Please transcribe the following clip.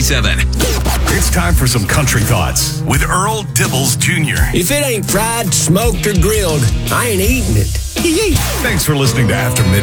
97. It's time for some country thoughts with Earl Dibbles Jr. If it ain't fried, smoked, or grilled, I ain't eating it. Thanks for listening to After Midnight.